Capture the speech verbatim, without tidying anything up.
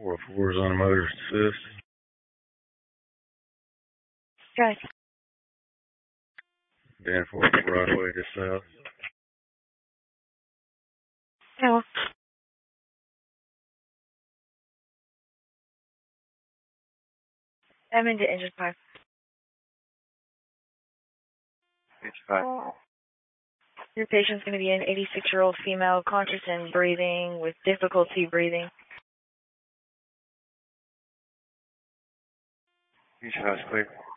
four oh four is on a motorist assist. Guys. Danforth Broadway to south. No. I'm into engine five. Engine five. Your patient's going to be an eighty-six-year-old female, conscious and breathing, with difficulty breathing. Engine five is clear.